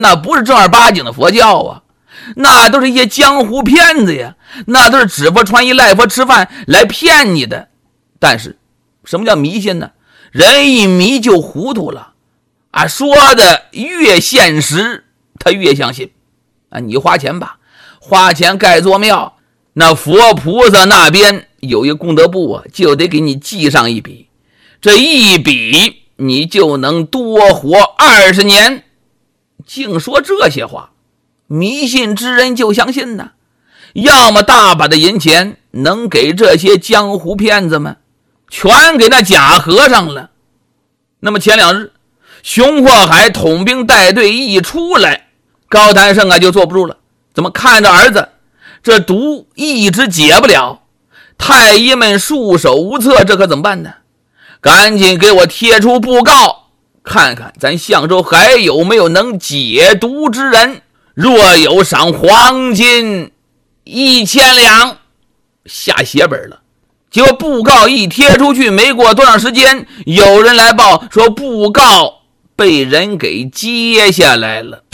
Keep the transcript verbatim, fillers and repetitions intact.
那不是正儿八经的佛教啊，那都是一些江湖骗子呀，那都是指佛传衣赖佛吃饭来骗你的。但是什么叫迷信呢？人一迷就糊涂了啊，说的越现实他越相信啊。你花钱吧，花钱盖座庙，那佛菩萨那边有一个功德簿啊，就得给你记上一笔，这一笔你就能多活二十年。净说这些话，迷信之人就相信呢。要么大把的银钱能给这些江湖骗子们，全给那假和尚了。那么前两日熊惑海统兵带队一出来，高谭胜啊就坐不住了，怎么看着儿子这毒一直解不了，太医们束手无策，这可怎么办呢？赶紧给我贴出布告，看看咱相州还有没有能解毒之人，若有赏黄金一千两。下血本了。结果布告一贴出去，没过多长时间，有人来报说布告被人给接下来了。